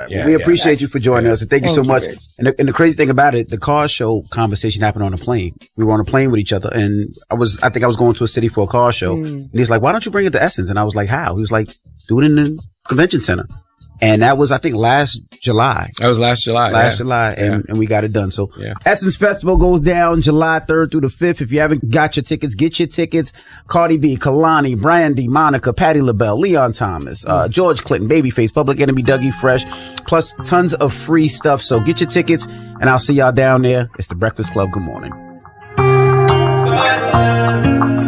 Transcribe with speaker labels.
Speaker 1: We appreciate you for joining us, and thank you so much.
Speaker 2: Rich.
Speaker 1: And the crazy thing about it, the car show conversation happened on a plane. We were on a plane with each other, and I think I was going to a city for a car show. And he was like, "Why don't you bring it to Essence?" And I was like, "How?" He was like, "Do it in the convention center." And that was, I think, last July.
Speaker 2: That was last July.
Speaker 1: And we got it done. So Essence Festival goes down July 3rd through the 5th. If you haven't got your tickets, get your tickets. Cardi B, Kalani, Brandy, Monica, Patti LaBelle, Leon Thomas, George Clinton, Babyface, Public Enemy, Dougie Fresh, plus tons of free stuff. So get your tickets, and I'll see y'all down there. It's The Breakfast Club. Good morning.